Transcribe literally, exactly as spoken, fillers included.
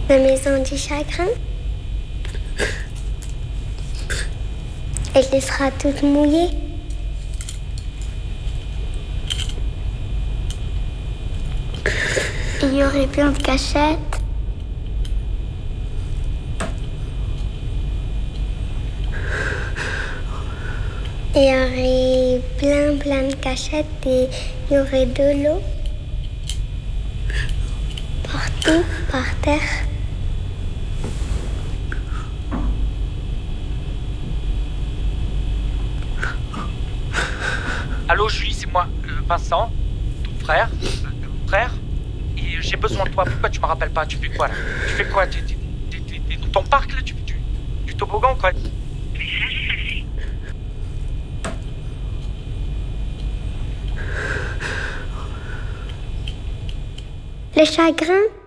La maison du chagrin. Elle sera toute mouillée. Il y aurait plein de cachettes. Il y aurait plein, plein de cachettes et il y aurait de l'eau partout, par terre. Allô, Julie, c'est moi, euh, Vincent, ton frère, euh, frère, et j'ai besoin de toi. Pourquoi tu me rappelles pas? Tu fais quoi là? Tu fais quoi? T'es t'es- t'es- t'es- t'es dans ton parc là? Tu fais du, du toboggan quoi? Le chagrin.